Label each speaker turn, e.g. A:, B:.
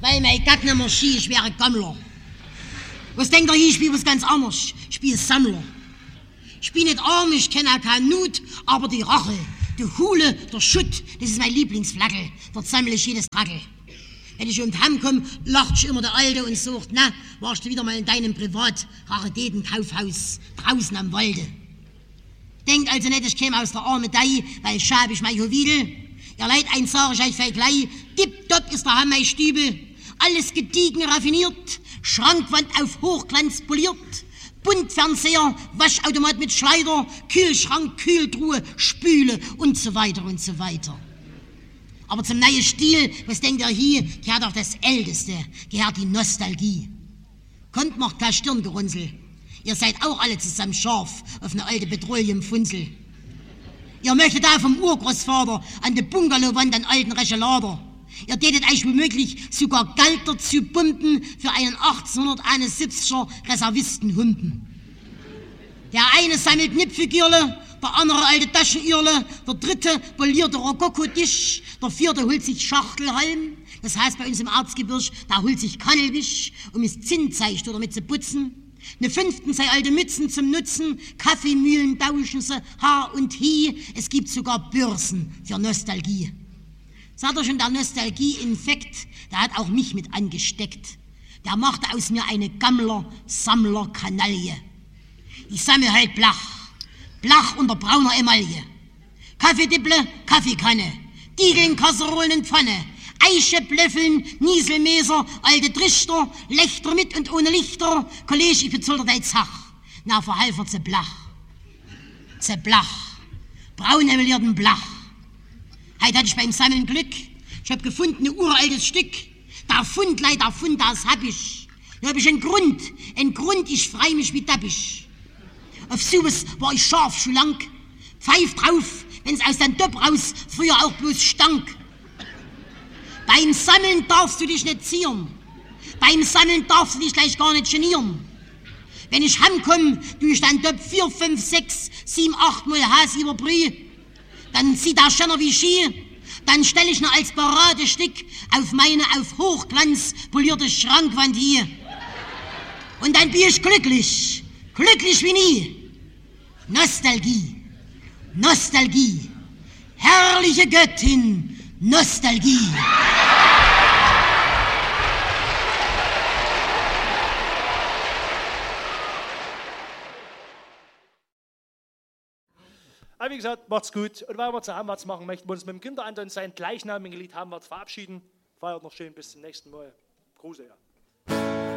A: Weil mein Gott nicht mehr Ski, ich wäre Gammler. Was denkt ihr, ich spiele was ganz anderes? Ich spiele Sammler. Ich bin nicht arm, ich kenne auch keinen Nut, aber die Rache, die Hule, der Schutt, das ist mein Lieblingsflagge. Dort sammle ich jedes Trackel. Wenn ich um die Heim komme, lacht sich immer der Alte und sagt, na, warst du wieder mal in deinem Privat-Raritäten-Kaufhaus draußen am Walde. Denkt also nicht, ich käme aus der Armedei, weil schab ich mein Juwel. Ihr Leid, eins sag ich euch für gleich, tipptopp ist der Heim mein Stübel. Alles gediegen raffiniert, Schrankwand auf Hochglanz poliert, Buntfernseher, Waschautomat mit Schleider, Kühlschrank, Kühltruhe, Spüle und so weiter und so weiter. Aber zum neuen Stil, was denkt ihr hier, gehört auch das Älteste, gehört die Nostalgie. Kommt, macht kein Stirngerunzel. Ihr seid auch alle zusammen scharf auf eine alte Petroleumfunzel. Ihr möchtet auch vom Urgroßvater an der Bungalowwand einen alten Rechelader. Ihr tätet euch womöglich sogar Geld dazu pumpen für einen 1871er Reservistenhumpen. Der eine sammelt Nippfigürle, der andere alte Taschenirle, der dritte polierte Rokoko-Tisch, der vierte holt sich Schachtelhalm, das heißt bei uns im Erzgebirge, da holt sich Kannelwisch, um es Zinnteicht oder mit zu putzen. Ne fünften sei alte Mützen zum Nutzen, Kaffeemühlen tauschen sie, Haar und Hie, es gibt sogar Börsen für Nostalgie. Sagt er schon, der Nostalgie-Infekt, der hat auch mich mit angesteckt. Der machte aus mir eine Gammler-Sammler-Kanaille. Ich sammle halt Blach unter brauner Emaille. Kaffeedipple, Kaffeekanne, Diegeln, Kasserollen in Pfanne, Eiche, Blöffeln, Nieselmeser, alte Trichter, Lächter mit und ohne Lichter, Kollege, ich bezoll dir Zach. Na, verhalfer ze Blach. Braun emelierten Blach. Heute hatte ich beim Sammeln Glück. Ich hab gefunden, ein uraltes Stück. Der Fund, das hab ich. Da hab ich einen Grund, ich freu mich wie Tappich. Auf sowas war ich scharf schon lang. Pfeif drauf, wenn's aus dem Topf raus früher auch bloß stank. Beim Sammeln darfst du dich nicht zieren. Beim Sammeln darfst du dich gleich gar nicht genieren. Wenn ich heimkomm, tu ich dann Topf 4, 5, 6, 7, 8 Mal Has über Brühe. Dann zieht der Schönner wie Ski. Dann stell ich noch als Paradestück auf meine auf Hochglanz polierte Schrankwand hier. Und dann bin ich glücklich wie nie. Nostalgie, herrliche Göttin, Nostalgie.
B: Aber wie gesagt, macht's gut. Und weil wir zusammen was machen möchten, wir uns mit dem Kinderanton sein gleichnamigen Lied haben wir verabschieden. Feiert noch schön bis zum nächsten Mal. Gruße, ja.